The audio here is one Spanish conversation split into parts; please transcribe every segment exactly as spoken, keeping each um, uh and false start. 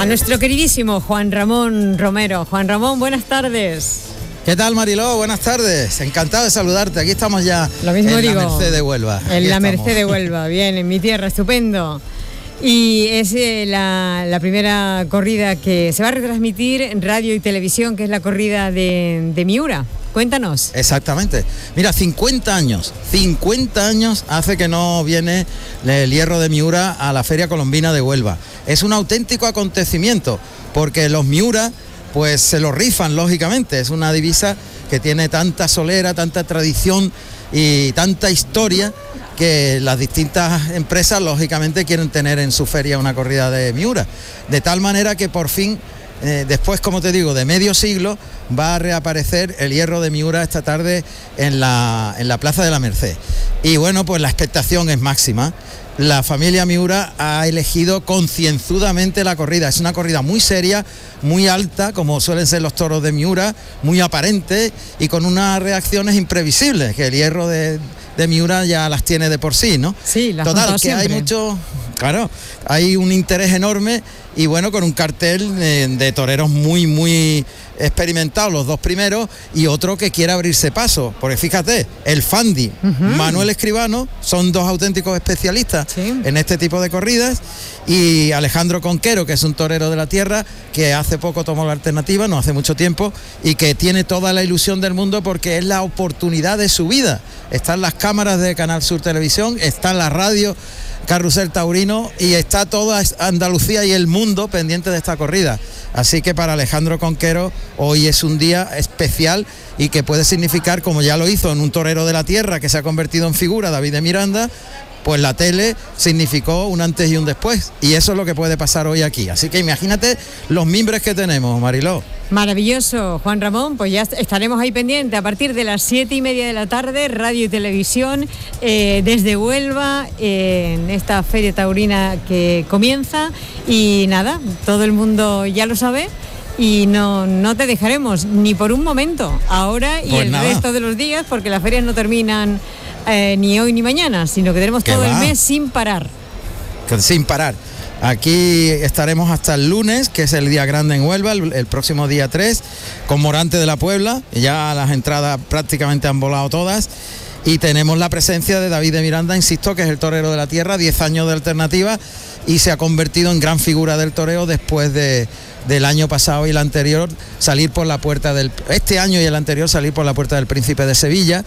A nuestro queridísimo Juan Ramón Romero. Juan Ramón, buenas tardes. ¿Qué tal, Mariló? Buenas tardes. Encantado de saludarte. Aquí estamos ya Lo mismo en digo, la Merced de Huelva. En Aquí la estamos. Merced de Huelva, bien, en mi tierra, estupendo. Y es eh, la, la primera corrida que se va a retransmitir en radio y televisión, que es la corrida de, de Miura. Cuéntanos. Exactamente. Mira, cincuenta años, cincuenta años hace que no viene el hierro de Miura a la Feria Colombina de Huelva. Es un auténtico acontecimiento, porque los Miura pues se lo rifan, lógicamente. Es una divisa que tiene tanta solera, tanta tradición y tanta historia, que las distintas empresas lógicamente quieren tener en su feria una corrida de Miura, de tal manera que por fin, eh, después, como te digo, de medio siglo, va a reaparecer el hierro de Miura esta tarde en la, en la Plaza de la Merced. Y bueno, pues la expectación es máxima. La familia Miura ha elegido concienzudamente la corrida. Es una corrida muy seria, muy alta, como suelen ser los toros de Miura, muy aparente y con unas reacciones imprevisibles, que el hierro de, de Miura ya las tiene de por sí, ¿no? Sí, las Total, que siempre. hay mucho, claro, hay un interés enorme y bueno, con un cartel de, de toreros muy, muy experimentados, los dos primeros, y otro que quiere abrirse paso, porque fíjate, el Fandi, uh-huh. Manuel Escribano, son dos auténticos especialistas sí. en este tipo de corridas, y Alejandro Conquero, que es un torero de la tierra, que hace poco tomó la alternativa, no hace mucho tiempo, y que tiene toda la ilusión del mundo porque es la oportunidad de su vida. Están las cámaras de Canal Sur Televisión, está la radio Carrusel Taurino y está toda Andalucía y el mundo pendiente de esta corrida. Así que para Alejandro Conquero hoy es un día especial y que puede significar, como ya lo hizo en un torero de la tierra que se ha convertido en figura, David de Miranda, pues la tele significó un antes y un después, y eso es lo que puede pasar hoy aquí. Así que imagínate los mimbres que tenemos, Mariló. Maravilloso, Juan Ramón, pues ya estaremos ahí pendientes a partir de las siete y media de la tarde, radio y televisión, eh, desde Huelva, eh, en esta feria taurina que comienza, y nada, todo el mundo ya lo sabe. Y no, no te dejaremos ni por un momento, ahora y pues el nada. resto de los días, porque las ferias no terminan eh, ni hoy ni mañana, sino que tenemos todo el mes sin parar. Sin parar. Aquí estaremos hasta el lunes, que es el día grande en Huelva, el, el próximo día tres, con Morante de la Puebla. Ya las entradas prácticamente han volado todas. Y tenemos la presencia de David de Miranda, insisto, que es el torero de la tierra, diez años de alternativa, y se ha convertido en gran figura del toreo después de, del año pasado y el anterior salir por la puerta del... Este año y el anterior salir por la puerta del Príncipe de Sevilla.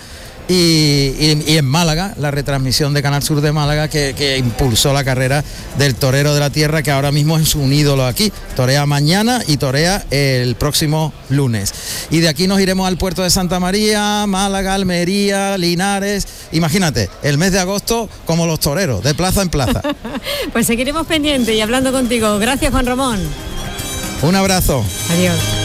Y, y, y en Málaga, la retransmisión de Canal Sur de Málaga que, que impulsó la carrera del torero de la tierra, que ahora mismo es un ídolo aquí. Torea mañana y torea el próximo lunes. Y de aquí nos iremos al puerto de Santa María, Málaga, Almería, Linares. Imagínate, el mes de agosto como los toreros, de plaza en plaza. Pues seguiremos pendientes y hablando contigo. Gracias, Juan Ramón. Un abrazo. Adiós.